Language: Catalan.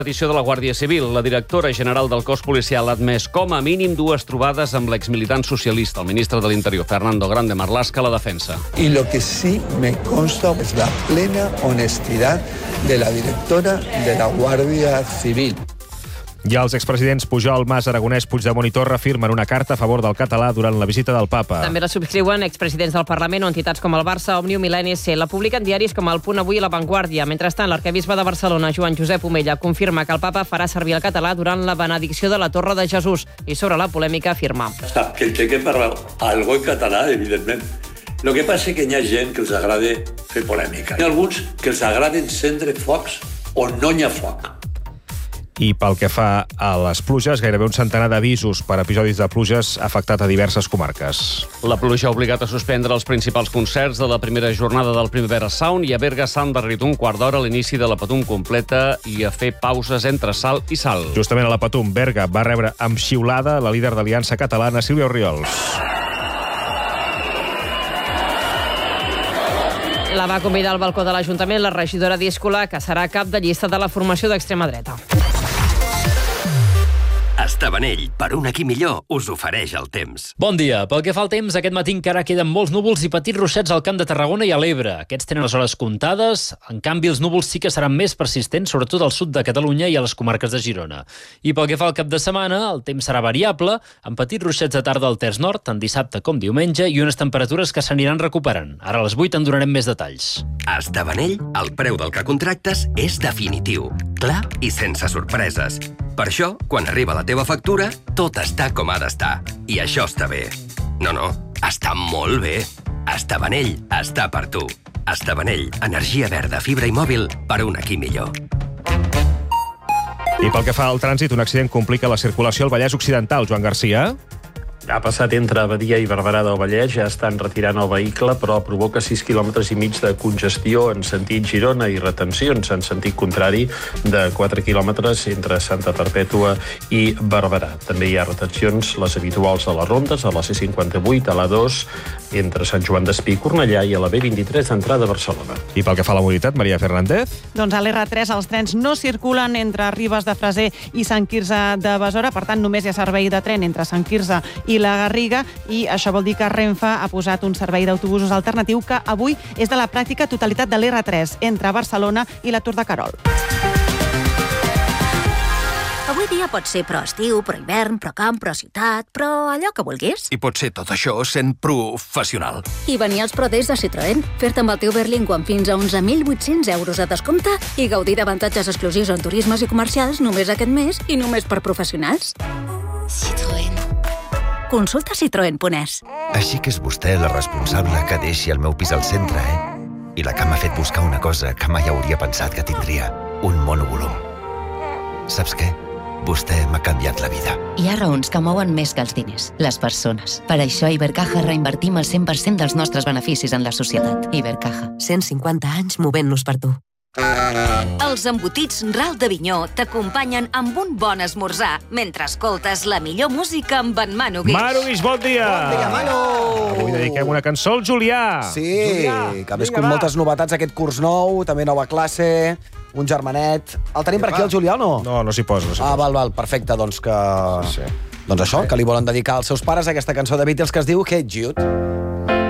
Petició de la Guàrdia Civil. La directora general del cos policial ha admès com a mínim 2 trobades amb l'exmilitant socialista. El ministre de l'Interior, Fernando Grande Marlaska, la defensa. Y lo que sí me consta es la plena honestidad de la directora de la Guàrdia Civil. I els expresidents Pujol, Mas, Aragonès, Puigdemont i Torra firmen una carta a favor del català durant la visita del papa. També la subscriuen expresidents del Parlament o entitats com el Barça, Òmnium i l'ANC. La publiquen diaris com El Punt Avui i La Vanguardia. Mentrestant, l'arquebisbe de Barcelona, Joan Josep Omella, confirma que el papa farà servir el català durant la benedicció de la Torre de Jesús. I sobre la polèmica afirma: Sap que el que parla algo en català, evidentment. Lo que passa és que hi ha gent que els agrada fer polèmica. Hi ha alguns que els agrada encendre focs on no hi ha foc. I pel que fa a les pluges, gairebé un centenar d'avisos per episodis de pluges ha afectat a diverses comarques. La pluja ha obligat a suspendre els principals concerts de la primera jornada del Primavera Sound i a Berga s'ha endarrerit un quart d'hora a l'inici de la Patum completa i a fer pauses entre salt i salt. Justament a la Patum, Berga va rebre amb xiulada la líder d'Aliança Catalana, Sílvia Orriols. La va convidar al balcó de l'Ajuntament la regidora Díscola, que serà cap de llista de la formació d'extrema dreta. Estabanell, per un aquí millor, us ofereix el temps. Bon dia. Pel que fa al temps, aquest matí encara queden molts núvols i petits ruixats al Camp de Tarragona i a l'Ebre. Aquests tenen les hores comptades. En canvi, els núvols sí que seran més persistents, sobretot al sud de Catalunya i a les comarques de Girona. I pel que fa al cap de setmana, el temps serà variable, amb petits ruixats de tarda al terç nord, tant dissabte com diumenge, i unes temperatures que s'aniran recuperant. Ara a les 8 en donarem més detalls. A Estabanell, el preu del que contractes és definitiu, clar i sense sorpreses. Per això, quan arriba la teva factura, tot està com ha d'estar. I això està bé. No, està molt bé. Estabanell està per tu. Estabanell, energia verda, fibra i mòbil per un aquí millor. I pel que fa al trànsit, un accident complica la circulació al Vallès Occidental. Joan Garcia. Ha passat entre Badia i Barberà del Vallès, ja estan retirant el vehicle, però provoca 6,5 quilòmetres de congestió en sentit Girona i retencions en sentit contrari de 4 quilòmetres entre Santa Perpètua i Barberà. També hi ha retencions, les habituals a les rondes, a la C58, a l'A2, entre Sant Joan d'Espí i Cornellà i a la B23 d'entrada a Barcelona. I pel que fa a la mobilitat, Maria Fernández? Doncs a l'R3 els trens no circulen entre Ribes de Freser i Sant Quirze de Besora, per tant només hi ha servei de tren entre Sant Quirze i la Garriga, i això vol dir que Renfe ha posat un servei d'autobusos alternatiu que avui és de la pràctica totalitat de l'R3 entre Barcelona i la Tour de Carol. Avui dia pot ser pro estiu, pro hivern, pro camp, pro ciutat, pro allò que vulguis. I pot ser tot això sent professional. I venir als Pro Days de Citroën, fer-te amb el teu Berlingo amb fins a 11.800 euros de descompte i gaudir d'avantatges exclusius en turismes i comercials només aquest mes i només per professionals. Citroën. Consulta citroen.es. Així que és vostè la responsable que deixi el meu pis al centre, I la que m'ha fet buscar una cosa que mai hauria pensat que tindria, un monovolum. Saps què? Vostè m'ha canviat la vida. Hi ha raons que mouen més que els diners, les persones. Per això a Ibercaja reinvertim el 100% dels nostres beneficis en la societat. Ibercaja. 150 anys movent-nos per tu. Els embotits Ral d'Avinyó t'acompanyen amb un bon esmorzar mentre escoltes la millor música amb en Manu Guix. Manu Guix, bon dia! Bon dia, Manu! Avui dediquem una cançó al Julià. Sí, Julià, que ha viscut moltes novetats aquest curs nou, també nova classe, un germanet. El tenim per aquí, el Julià, o no? No, no s'hi posa. Val, perfecte, doncs que... Sí. Doncs això, que li volen dedicar als seus pares aquesta cançó de Beatles que es diu Hey Jude.